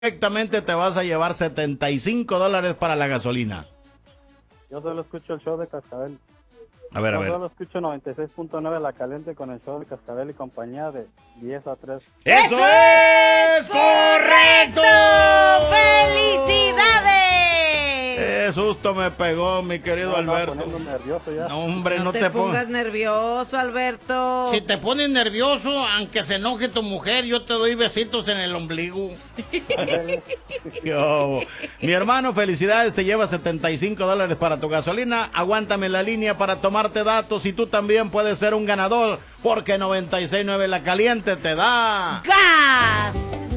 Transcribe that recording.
Directamente te vas a llevar $75 para la gasolina. Yo solo escucho el show de Cascabel. A ver. Yo solo escucho 96.9 La Caliente con el show de Cascabel y compañía de 10 a 3. ¡Eso es correcto! ¡Felicidades! ¡Qué susto me pegó, mi querido Alberto! Me poniendo nervioso ya. No, hombre, No te pongas nervioso, Alberto. Si te pones nervioso, aunque se enoje tu mujer, yo te doy besitos en el ombligo. Mi hermano, felicidades, te llevas $75 para tu gasolina. Aguántame la línea para tomarte datos y tú también puedes ser un ganador, porque 96.9 La Caliente te da ¡Gas!